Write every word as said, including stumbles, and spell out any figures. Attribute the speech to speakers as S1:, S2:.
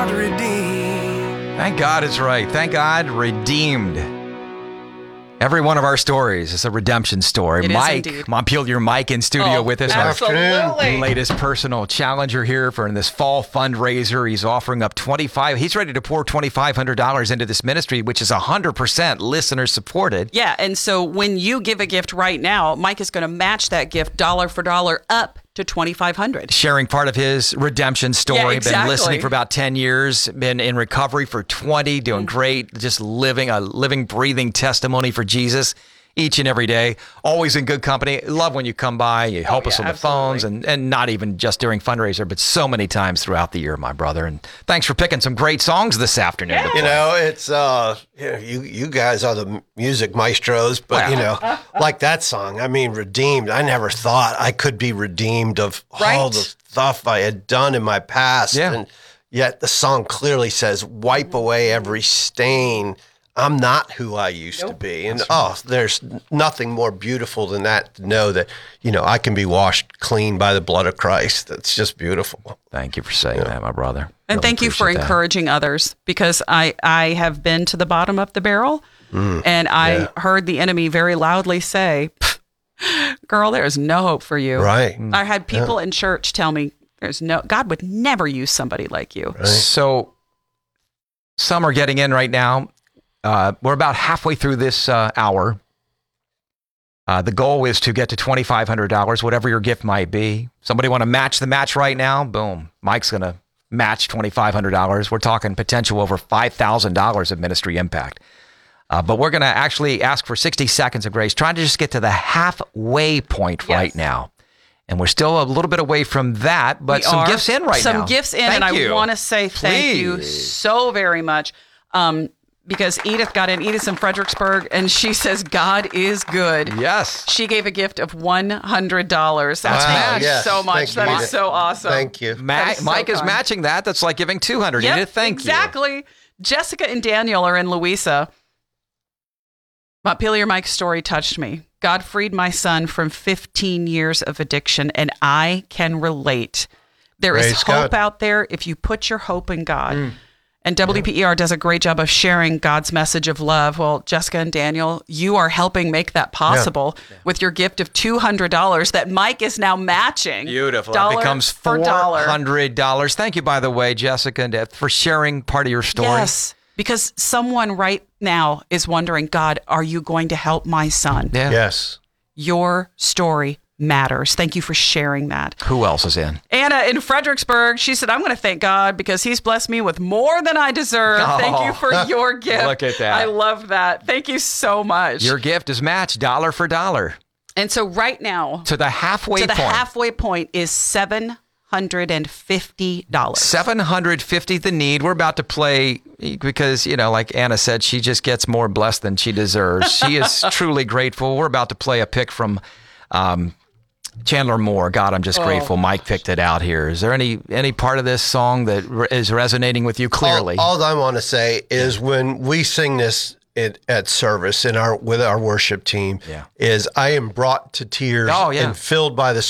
S1: Redeemed.
S2: Thank God is right. Thank God, redeemed. Every one of our stories is a redemption story.
S3: It
S2: Mike,
S3: is indeed.
S2: Montpelier Mike in studio
S3: Oh,
S2: with us.
S3: absolutely.
S2: Our latest personal challenger here for this fall fundraiser. He's offering up twenty-five. He's ready to pour twenty-five hundred dollars into this ministry, which is one hundred percent listener supported.
S3: Yeah, and so when you give a gift right now, Mike is going to match that gift dollar for dollar up to twenty-five hundred dollars.
S2: Sharing part of his redemption story.
S3: Yeah, exactly.
S2: Been listening for about ten years. Been in recovery for twenty. Doing great. Just living a living, breathing testimony for Jesus each and every day. Always in good company. Love when you come by. You help
S3: Oh,
S2: us
S3: yeah,
S2: on the
S3: absolutely.
S2: phones, and, and not even just during fundraiser, but so many times throughout the year, my brother. And thanks for picking some great songs this afternoon. to
S4: You
S2: play.
S4: know, it's uh, you know, you you guys are the music maestros, but you know, like that song. I mean, redeemed. I never thought I could be redeemed of all
S3: Right.
S4: the stuff I had done in my past,
S2: Yeah.
S4: and yet the song clearly says, "Wipe away every stain." I'm not who I used to be, and oh, there's nothing more beautiful than that. To know that you know I can be washed clean by the blood of Christ. That's just beautiful.
S2: Thank you for saying that, my brother.
S3: And
S2: Really
S3: thank you for
S2: appreciate that.
S3: encouraging others, because I, I have been to the bottom of the barrel, and I
S4: yeah.
S3: heard the enemy very loudly say, girl, there is no hope for you.
S4: Right.
S3: I had people in church tell me, there's no, God would never use somebody like you.
S2: So some are getting in right now. Uh, we're about halfway through this uh, hour. Uh, the goal is to get to twenty-five hundred dollars, whatever your gift might be. Somebody want to match the match right now? Boom. Mike's going to match twenty-five hundred dollars. We're talking potential over five thousand dollars of ministry impact. Uh, but we're going to actually ask for sixty seconds of grace, trying to just get to the halfway point
S3: Yes.
S2: right now. And we're still a little bit away from that, but
S3: We
S2: some
S3: are.
S2: gifts in right
S3: some
S2: now.
S3: gifts in,
S2: Thank
S3: and
S2: you.
S3: I want to say thank you
S2: Please.
S3: so very much. Um, because Edith got in, Edith's in Fredericksburg, and she says, God is good.
S2: Yes.
S3: She gave a gift of one hundred dollars.
S2: That's
S3: Thank
S2: matched.
S3: you
S4: Yes.
S3: so much.
S4: Thank
S3: That
S4: you,
S3: is
S4: Edith.
S3: so awesome.
S4: Thank you.
S2: Ma-
S3: That is so
S2: Mike is
S3: kind.
S2: matching that. That's like giving two hundred.
S3: Yep,
S2: Edith, thank
S3: exactly. Jessica and Daniel are in Louisa. Montpelier Mike's story touched me. God freed my son from fifteen years of addiction, and I can relate. There is
S4: Praise
S3: hope
S4: God.
S3: out there if you put your hope in God. And W P E R does a great job of sharing God's message of love. Well, Jessica and Daniel, you are helping make that possible with your gift of two hundred dollars that Mike is now matching.
S2: you. Beautiful. It
S3: Dollar
S2: becomes
S3: for
S2: four
S3: dollar.
S2: hundred dollars. Thank you, by the way, Jessica, and Ed, for sharing part of your story.
S3: Yes, because someone right now is wondering, God, are you going to help my son?
S2: Yeah.
S4: Yes.
S3: Your story matters. Thank you for sharing that.
S2: Who else is in?
S3: Anna in Fredericksburg, she said, I'm going to thank God because he's blessed me with more than I deserve.
S2: Oh.
S3: Thank you for your gift.
S2: Look at that.
S3: I love that. Thank you so much.
S2: Your gift is matched dollar for dollar
S3: and so right now,
S2: to the halfway
S3: to the
S2: point.
S3: halfway point is seven hundred fifty dollars.
S2: seven hundred fifty the need. We're about to play because, you know, like Anna said, she just gets more blessed than she deserves. She is truly grateful. We're about to play a pick from um, Chandler Moore. God, I'm just
S3: Oh.
S2: grateful. Mike picked it out here. Is there any any part of this song that re- is resonating with you clearly?
S4: All, all I want to say is when we sing this at, at service in our with our worship team,
S2: Yeah.
S4: is I am brought to tears
S2: Oh, yeah.
S4: and filled by the